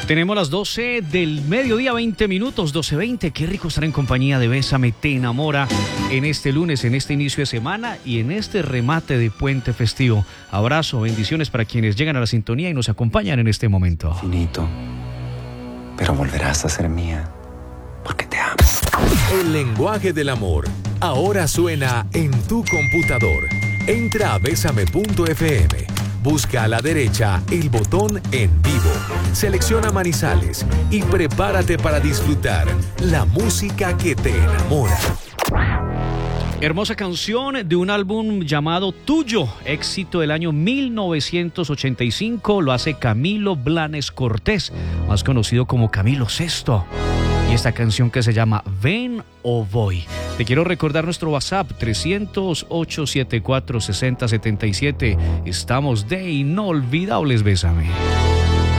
Tenemos las 12 del mediodía, 20 minutos, 12:20. Qué rico estar en compañía de Bésame Te Enamora en este lunes, en este inicio de semana y en este remate de puente festivo. Abrazo, bendiciones para quienes llegan a la sintonía y nos acompañan en este momento. Finito, pero volverás a ser mía, porque te amo. El lenguaje del amor ahora suena en tu computador. Entra a besame.fm. Busca a la derecha el botón En Vivo, selecciona Manizales y prepárate para disfrutar la música que te enamora. Hermosa canción de un álbum llamado Tuyo, éxito del año 1985, lo hace Camilo Blanes Cortés, más conocido como Camilo VI. Y esta canción que se llama Ven o Voy. Te quiero recordar nuestro WhatsApp 300-874-6077. Estamos de inolvidables, Bésame.